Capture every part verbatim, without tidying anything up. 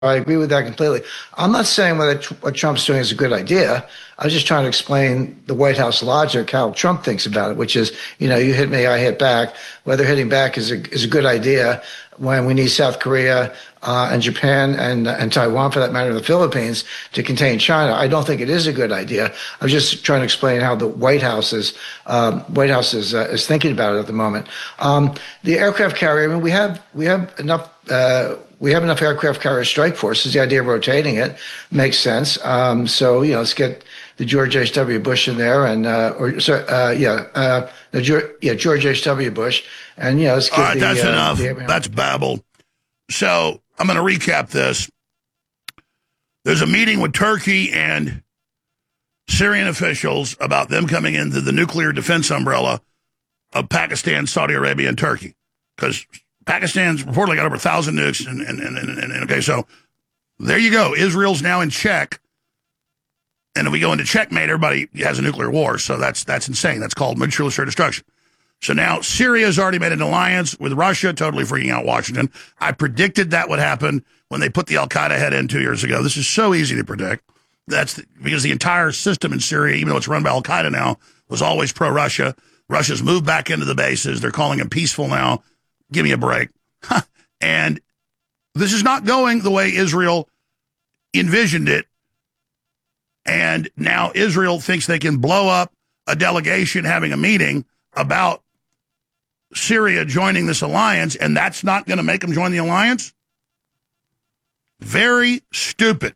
I agree with that completely. I'm not saying whether tr- what Trump's doing is a good idea. I was just trying to explain the White House logic, how Trump thinks about it, which is, you know, you hit me, I hit back. Whether hitting back is a is a good idea when we need South Korea uh, and Japan and and Taiwan, for that matter, the Philippines, to contain China. I don't think it is a good idea. I was just trying to explain how the White House is um, White House is uh, is thinking about it at the moment. Um, the aircraft carrier. I mean, we have we have enough. Uh, We have enough aircraft carrier strike forces. The idea of rotating it makes sense. Um, so, you know, let's get the George H W. Bush in there, and uh, or sorry, uh, yeah, uh, the George, yeah, George H W. Bush, and you know, let's get All right, the, that's uh, enough. the, That's babble. So I'm going to recap this. There's a meeting with Turkey and Syrian officials about them coming into the nuclear defense umbrella of Pakistan, Saudi Arabia, and Turkey, because Pakistan's reportedly got over a thousand nukes, and, and, and, and, and okay, so there you go. Israel's now in check, and if we go into checkmate, everybody has a nuclear war, so that's that's insane. That's called mutual assured destruction. So now Syria's already made an alliance with Russia, totally freaking out Washington. I predicted that would happen when they put the Al-Qaeda head in two years ago. This is so easy to predict. That's the, because the entire system in Syria, even though it's run by Al-Qaeda now, was always pro-Russia. Russia's moved back into the bases. They're calling them peaceful now. Give me a break. And this is not going the way Israel envisioned it. And now Israel thinks they can blow up a delegation having a meeting about Syria joining this alliance, and that's not going to make them join the alliance? Very stupid.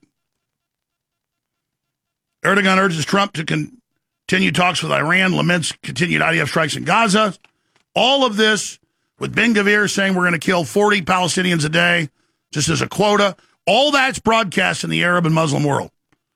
Erdogan urges Trump to continue talks with Iran, laments continued I D F strikes in Gaza. All of this with Ben-Gvir saying we're going to kill forty Palestinians a day, just as a quota. All that's broadcast in the Arab and Muslim world.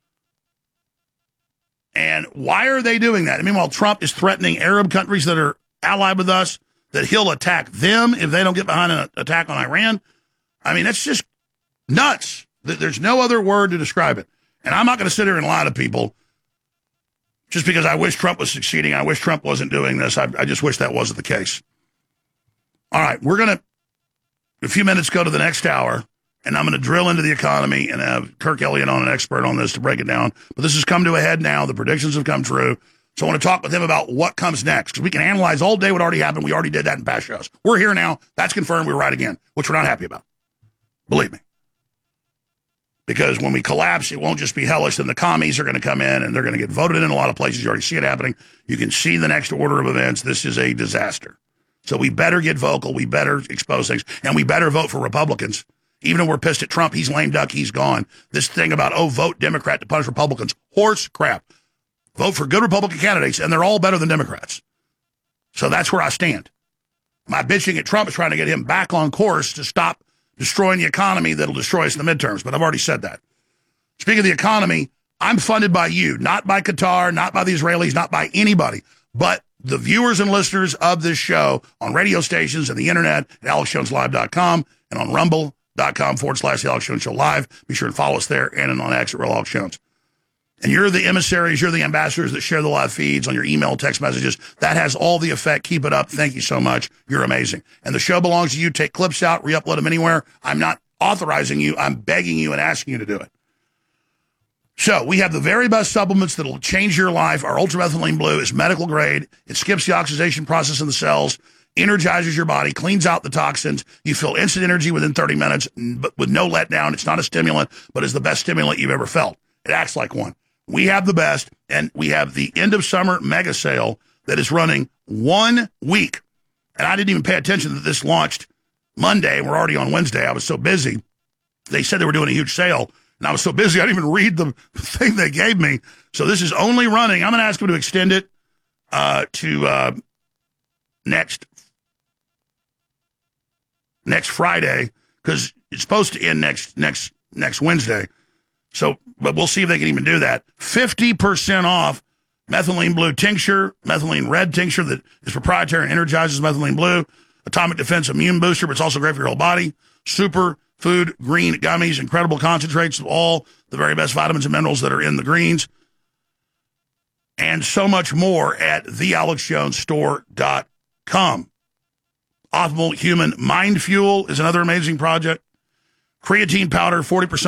And why are they doing that? Meanwhile, Trump is threatening Arab countries that are allied with us, that he'll attack them if they don't get behind an attack on Iran. I mean, that's just nuts. There's no other word to describe it. And I'm not going to sit here and lie to people just because I wish Trump was succeeding. I wish Trump wasn't doing this. I, I just wish that wasn't the case. All right, we're going to, in a few minutes, go to the next hour, and I'm going to drill into the economy and have Kirk Elliott on, an expert on this, to break it down. But this has come to a head now. The predictions have come true. So I want to talk with him about what comes next, because we can analyze all day what already happened. We already did that in past shows. We're here now. That's confirmed. We're right again, which we're not happy about. Believe me. Because when we collapse, it won't just be hellish. Then the commies are going to come in, and they're going to get voted in a lot of places. You already see it happening. You can see the next order of events. This is a disaster. So we better get vocal, we better expose things, and we better vote for Republicans. Even though we're pissed at Trump, he's lame duck, he's gone. This thing about, oh, vote Democrat to punish Republicans, horse crap. Vote for good Republican candidates, and they're all better than Democrats. So that's where I stand. My bitching at Trump is trying to get him back on course to stop destroying the economy that'll destroy us in the midterms, but I've already said that. Speaking of the economy, I'm funded by you, not by Qatar, not by the Israelis, not by anybody, but the viewers and listeners of this show on radio stations and the internet at alex jones live dot com and on rumble.com forward slash the Alex Jones Show Live. Be sure and follow us there, and on X at Real Alex Jones. And you're the emissaries, you're the ambassadors that share the live feeds on your email, text messages. That has all the effect. Keep it up. Thank you so much. You're amazing. And the show belongs to you. Take clips out, re-upload them anywhere. I'm not authorizing you. I'm begging you and asking you to do it. So we have the very best supplements that will change your life. Our Ultramethylene Blue is medical grade. It skips the oxidation process in the cells, energizes your body, cleans out the toxins. You feel instant energy within thirty minutes, but with no letdown. It's not a stimulant, but is the best stimulant you've ever felt. It acts like one. We have the best, and we have the end of summer mega sale that is running one week. And I didn't even pay attention that this launched Monday, and we're already on Wednesday. I was so busy. They said they were doing a huge sale, and I was so busy I didn't even read the thing they gave me. So this is only running. I'm going to ask them to extend it uh, to uh, next next Friday, because it's supposed to end next next next Wednesday. So, but we'll see if they can even do that. fifty percent off methylene blue tincture, methylene red tincture that is proprietary and energizes methylene blue, atomic defense immune booster, but it's also great for your whole body. Super food green gummies, incredible concentrates of all the very best vitamins and minerals that are in the greens, and so much more at the alex jones store dot com. Optimal Human Mind Fuel is another amazing project. creatine powder, forty percent